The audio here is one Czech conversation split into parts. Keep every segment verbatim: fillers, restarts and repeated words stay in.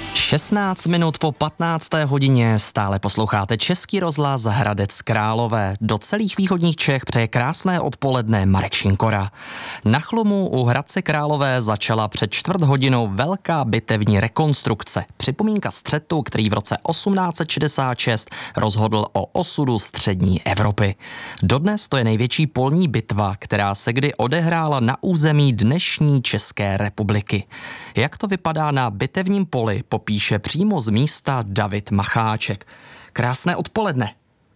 šestnáct minut po patnácté hodině stále posloucháte Český rozhlas Hradec Králové. Do celých východních Čech přeje krásné odpoledne Marek Šinkora. Na Chlumu u Hradce Králové začala před čtvrt hodinou velká bitevní rekonstrukce. Připomínka střetu, který v roce osmnáct set šedesát šest rozhodl o osudu střední Evropy. Dodnes to je největší polní bitva, která se kdy odehrála na území dnešní České republiky. Jak to vypadá na bitevním poli, popíše přímo z místa David Macháček. Krásné odpoledne.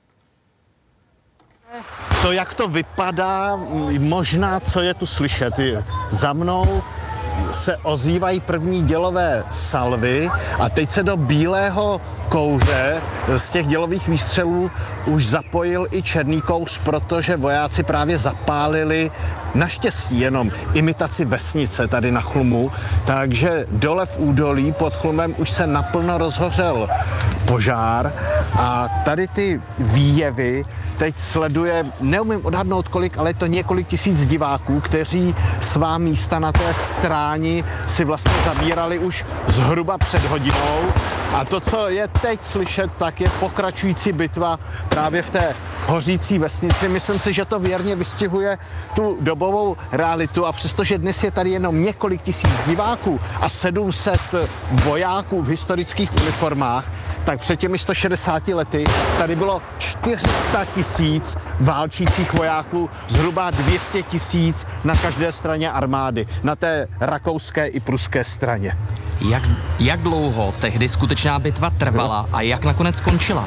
To, jak to vypadá, možná, co je tu slyšet. Za mnou se ozývají první dělové salvy a teď se do bílého kouře z těch dělových výstřelů už zapojil i černý kouř, protože vojáci právě zapálili naštěstí jenom imitaci vesnice tady na Chlumu, takže dole v údolí pod Chlumem už se naplno rozhořel požár a tady ty výjevy teď sleduje, neumím odhadnout kolik, ale je to několik tisíc diváků, kteří svá místa na té stráni si vlastně zabírali už zhruba před hodinou. A to, co je teď slyšet, tak je pokračující bitva právě v té hořící vesnici. Myslím si, že to věrně vystihuje tu dobovou realitu a přestože dnes je tady jenom několik tisíc diváků a sedm set vojáků v historických uniformách, tak před těmi sto šedesáti lety tady bylo čtyři sta tisíc válčících vojáků, zhruba dvě stě tisíc na každé straně armády, na té rakouské i pruské straně. Jak, jak dlouho tehdy skutečná bitva trvala a jak nakonec skončila?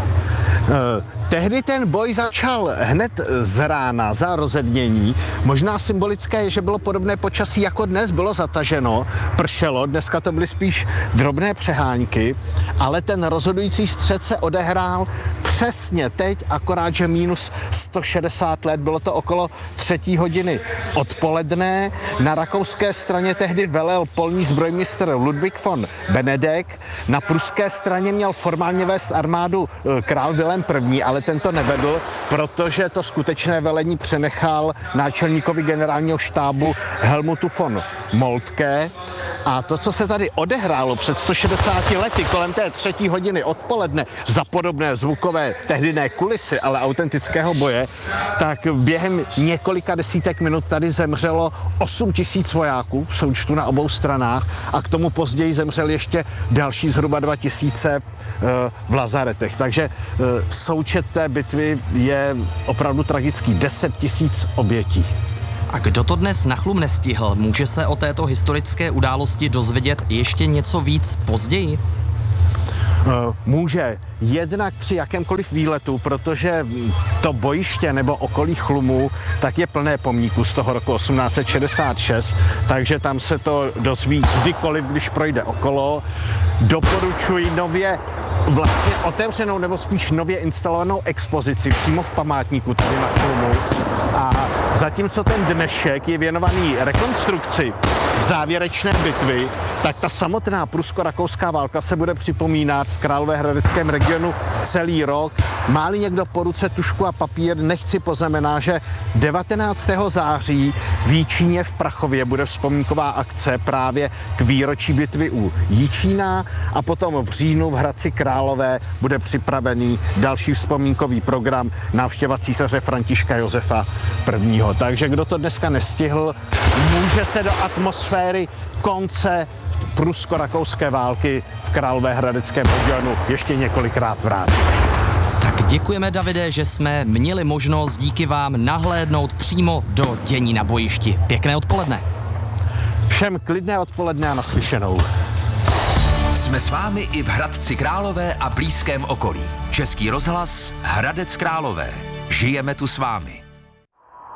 Uh, tehdy ten boj začal hned z rána za rozednění. Možná symbolické je, že bylo podobné počasí jako dnes, bylo zataženo, pršelo, dneska to byly spíš drobné přehánky, ale ten rozhodující střet se odehrál přesně teď, akorát, že minus sto šedesát let, bylo to okolo třetí hodiny odpoledne. Na rakouské straně tehdy velel polní zbrojmistr Ludwig von Benedek, na pruské straně měl formálně vést armádu král Vilém I., ale ten to nevedl, protože to skutečné velení přenechal náčelníkovi generálního štábu Helmutu von Moltke. A to, co se tady odehrálo před sto šedesáti lety kolem té třetí hodiny odpoledne za podobné zvukové tehdy ne kulisy, ale autentického boje, tak během několika desítek minut tady zemřelo osm tisíc vojáků v součtu na obou stranách a k tomu později zemřel ještě další zhruba dva tisíce v lazaretech. Takže součet té bitvy je opravdu tragický. deset tisíc obětí. A kdo to dnes na Chlum nestihl, může se o této historické události dozvědět ještě něco víc později? Může. Jednak při jakémkoliv výletu, protože to bojiště nebo okolí Chlumu tak je plné pomníků z toho roku osmnáct set šedesát šest, takže tam se to dozví kdykoliv, když projde okolo. Doporučuji nově vlastně otevřenou nebo spíš nově instalovanou expozici přímo v památníku tady na Chlumu. A zatímco ten dnešek je věnovaný rekonstrukci závěrečné bitvy, tak ta samotná prusko-rakouská válka se bude připomínat v Královéhradeckém regionu celý rok. Má-li někdo po ruce tužku a papír, nechci poznamená, že devatenáctého září v Jičíně v Prachově bude vzpomínková akce právě k výročí bitvy u Jičína a potom v říjnu v Hradci Králové bude připravený další vzpomínkový program návštěva císaře Františka Josefa prvního. Takže kdo to dneska nestihl, může se do atmosféry konce prusko-rakouské války v Královéhradeckém regionu ještě několikrát vrátit. Tak děkujeme, Davide, že jsme měli možnost díky vám nahlédnout přímo do dění na bojišti. Pěkné odpoledne. Všem klidné odpoledne a naslyšenou. Jsme s vámi i v Hradci Králové a blízkém okolí. Český rozhlas Hradec Králové. Žijeme tu s vámi.